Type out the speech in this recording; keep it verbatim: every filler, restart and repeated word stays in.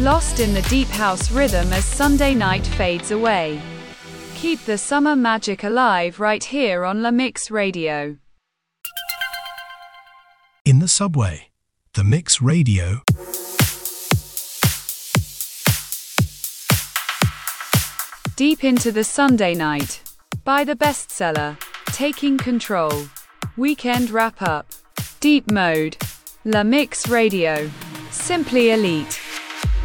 Lost in the deep house rhythm as Sunday night fades away. Keep the summer magic alive right here on La Mix Radio. In the subway, The Mix Radio. Deep into the Sunday night. By the bestseller, Taking Control. Weekend wrap up. Deep mode. La Mix Radio. Simply elite.